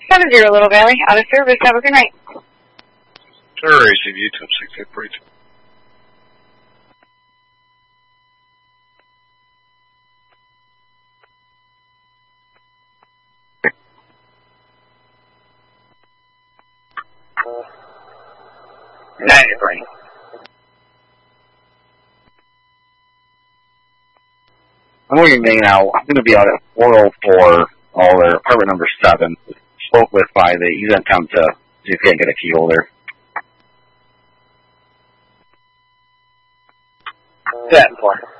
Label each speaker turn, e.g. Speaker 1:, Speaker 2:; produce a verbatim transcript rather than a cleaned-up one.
Speaker 1: seven zero Little Valley, out of service. Have a good night.
Speaker 2: Sure, A C V, top six eight four eight.
Speaker 3: ninety-three.
Speaker 4: I'm leaving now. I'm going to be out at four oh four, all their apartment number seven. Spoke with by the, he's going to come to see if he can get a key holder.
Speaker 3: Ten four.